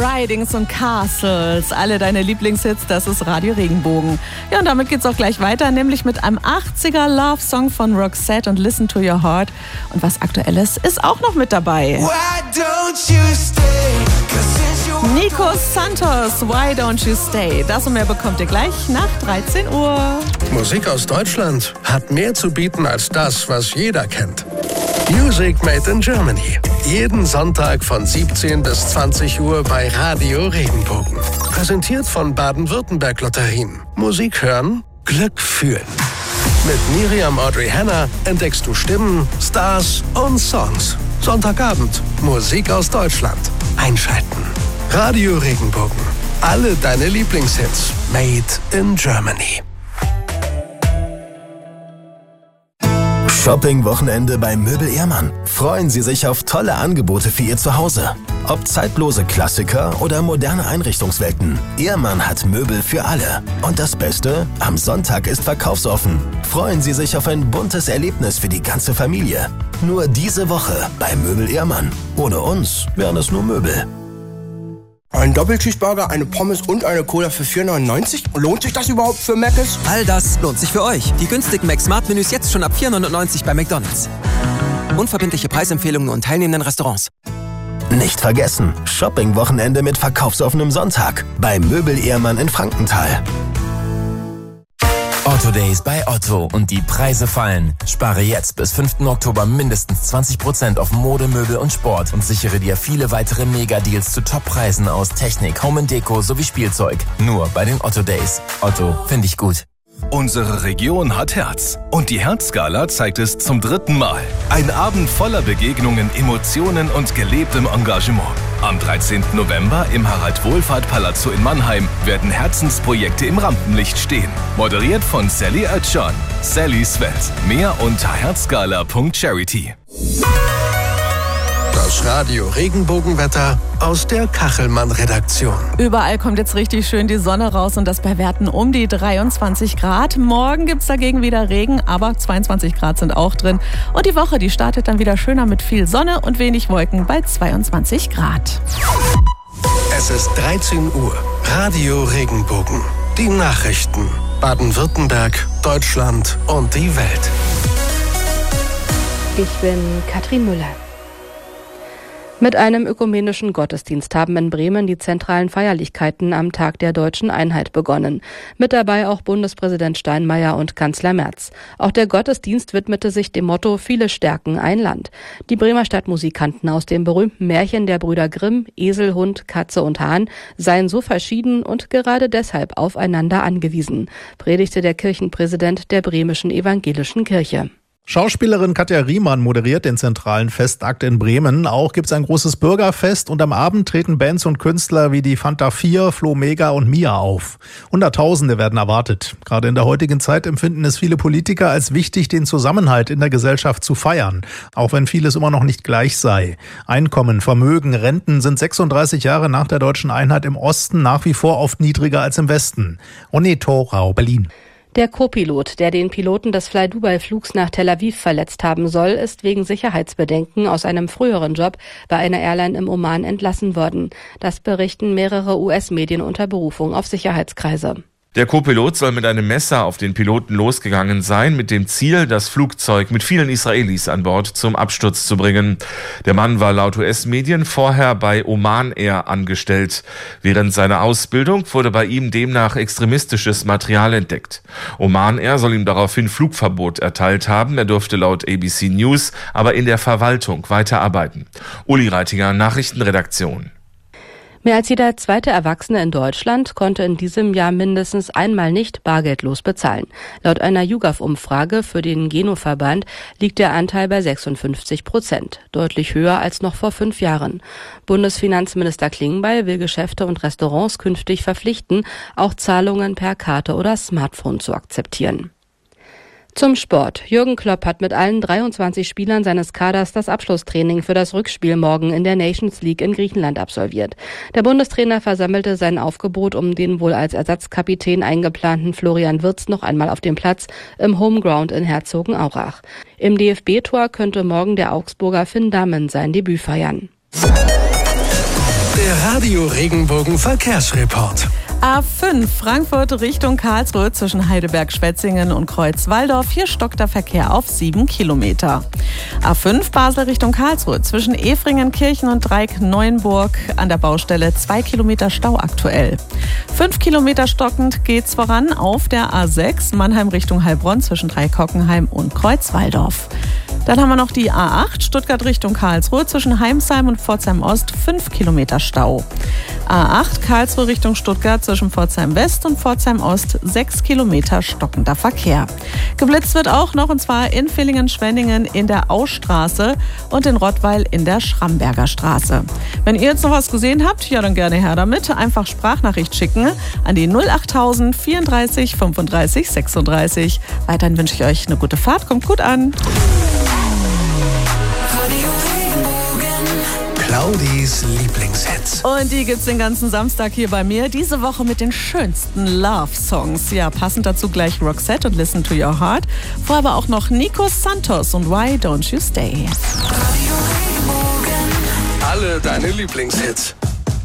Ridings und Castles, alle deine Lieblingshits, das ist Radio Regenbogen. Ja, und damit geht's auch gleich weiter, nämlich mit einem 80er Love-Song von Roxette und Listen to Your Heart. Und was Aktuelles ist auch noch mit dabei. Nico Santos, Why Don't You Stay? Das und mehr bekommt ihr gleich nach 13 Uhr. Musik aus Deutschland hat mehr zu bieten als das, was jeder kennt. Music Made in Germany. Jeden Sonntag von 17 bis 20 Uhr bei Radio Regenbogen. Präsentiert von Baden-Württemberg Lotterien. Musik hören, Glück fühlen. Mit Miriam Audrey Hanna entdeckst du Stimmen, Stars und Songs. Sonntagabend, Musik aus Deutschland. Einschalten. Radio Regenbogen. Alle deine Lieblingshits. Made in Germany. Shopping-Wochenende bei Möbel Ehrmann. Freuen Sie sich auf tolle Angebote für Ihr Zuhause. Ob zeitlose Klassiker oder moderne Einrichtungswelten. Ehrmann hat Möbel für alle. Und das Beste? Am Sonntag ist verkaufsoffen. Freuen Sie sich auf ein buntes Erlebnis für die ganze Familie. Nur diese Woche bei Möbel Ehrmann. Ohne uns wären es nur Möbel. Ein Doppelcheeseburger, eine Pommes und eine Cola für 4,99? Lohnt sich das überhaupt für Mc's? All das lohnt sich für euch. Die günstigen Mac-Smart-Menüs jetzt schon ab 4,99 bei McDonald's. Unverbindliche Preisempfehlungen und teilnehmenden Restaurants. Nicht vergessen, Shopping-Wochenende mit verkaufsoffenem Sonntag bei Möbel Ehrmann in Frankenthal. Otto Days bei Otto und die Preise fallen. Spare jetzt bis 5. Oktober mindestens 20% auf Mode, Möbel und Sport und sichere dir viele weitere Mega-Deals zu Top-Preisen aus Technik, Home & Deko sowie Spielzeug. Nur bei den Otto Days. Otto, finde ich gut. Unsere Region hat Herz. Und die Herzgala zeigt es zum 3. Mal. Ein Abend voller Begegnungen, Emotionen und gelebtem Engagement. Am 13. November im Harald-Wohlfahrt-Palazzo in Mannheim werden Herzensprojekte im Rampenlicht stehen. Moderiert von Sally Oetschan. Sallys Welt. Mehr unter herzgala.charity. Das Radio Regenbogenwetter aus der Kachelmann-Redaktion. Überall kommt jetzt richtig schön die Sonne raus und das bei Werten um die 23 Grad. Morgen gibt's dagegen wieder Regen, aber 22 Grad sind auch drin. Und die Woche, die startet dann wieder schöner mit viel Sonne und wenig Wolken bei 22 Grad. Es ist 13 Uhr. Radio Regenbogen. Die Nachrichten. Baden-Württemberg, Deutschland und die Welt. Ich bin Katrin Müller. Mit einem ökumenischen Gottesdienst haben in Bremen die zentralen Feierlichkeiten am Tag der Deutschen Einheit begonnen. Mit dabei auch Bundespräsident Steinmeier und Kanzler Merz. Auch der Gottesdienst widmete sich dem Motto Viele stärken ein Land. Die Bremer Stadtmusikanten aus dem berühmten Märchen der Brüder Grimm, Esel, Hund, Katze und Hahn, seien so verschieden und gerade deshalb aufeinander angewiesen, predigte der Kirchenpräsident der Bremischen Evangelischen Kirche. Schauspielerin Katja Riemann moderiert den zentralen Festakt in Bremen. Auch gibt's ein großes Bürgerfest und am Abend treten Bands und Künstler wie die Fanta 4, Flo Mega und Mia auf. Hunderttausende werden erwartet. Gerade in der heutigen Zeit empfinden es viele Politiker als wichtig, den Zusammenhalt in der Gesellschaft zu feiern, auch wenn vieles immer noch nicht gleich sei. Einkommen, Vermögen, Renten sind 36 Jahre nach der deutschen Einheit im Osten nach wie vor oft niedriger als im Westen. Ronny Thorau, Berlin. Der Co-Pilot, der den Piloten des Fly-Dubai-Flugs nach Tel Aviv verletzt haben soll, ist wegen Sicherheitsbedenken aus einem früheren Job bei einer Airline im Oman entlassen worden. Das berichten mehrere US-Medien unter Berufung auf Sicherheitskreise. Der Co-Pilot soll mit einem Messer auf den Piloten losgegangen sein, mit dem Ziel, das Flugzeug mit vielen Israelis an Bord zum Absturz zu bringen. Der Mann war laut US-Medien vorher bei Oman Air angestellt. Während seiner Ausbildung wurde bei ihm demnach extremistisches Material entdeckt. Oman Air soll ihm daraufhin Flugverbot erteilt haben. Er durfte laut ABC News aber in der Verwaltung weiterarbeiten. Uli Reitinger, Nachrichtenredaktion. Mehr als jeder zweite Erwachsene in Deutschland konnte in diesem Jahr mindestens einmal nicht bargeldlos bezahlen. Laut einer YouGov-Umfrage für den Geno-Verband liegt der Anteil bei 56%, deutlich höher als noch vor 5 Jahren. Bundesfinanzminister Klingbeil will Geschäfte und Restaurants künftig verpflichten, auch Zahlungen per Karte oder Smartphone zu akzeptieren. Zum Sport. Jürgen Klopp hat mit allen 23 Spielern seines Kaders das Abschlusstraining für das Rückspiel morgen in der Nations League in Griechenland absolviert. Der Bundestrainer versammelte sein Aufgebot um den wohl als Ersatzkapitän eingeplanten Florian Wirtz noch einmal auf dem Platz im Homeground in Herzogenaurach. Im DFB-Tor könnte morgen der Augsburger Finn Dahmen sein Debüt feiern. Der Radio Regenbogen Verkehrsreport. A5 Frankfurt Richtung Karlsruhe zwischen Heidelberg-Schwetzingen und Kreuz-Walldorf. Hier stockt der Verkehr auf 7 Kilometer. A5 Basel Richtung Karlsruhe zwischen Efringen-Kirchen und Dreieck-Neuenburg an der Baustelle 2 Kilometer Stau aktuell. 5 Kilometer stockend geht's voran auf der A6 Mannheim Richtung Heilbronn zwischen Dreieck-Hockenheim und Kreuz-Walldorf. Dann haben wir noch die A8 Stuttgart Richtung Karlsruhe zwischen Heimsheim und Pforzheim Ost 5 Kilometer Stau. A8 Karlsruhe Richtung Stuttgart zwischen Pforzheim West und Pforzheim Ost 6 Kilometer stockender Verkehr. Geblitzt wird auch noch, und zwar in Villingen-Schwenningen in der Austraße und in Rottweil in der Schramberger Straße. Wenn ihr jetzt noch was gesehen habt, ja dann gerne her damit. Einfach Sprachnachricht schicken an die 08000 34 35 36. Weiterhin wünsche ich euch eine gute Fahrt, kommt gut an. Claudis Lieblingshits. Und die gibt's den ganzen Samstag hier bei mir. Diese Woche mit den schönsten Love-Songs. Ja, passend dazu gleich Roxette und Listen to Your Heart. Vorher aber auch noch Nico Santos und Why Don't You Stay. Alle deine Lieblingshits.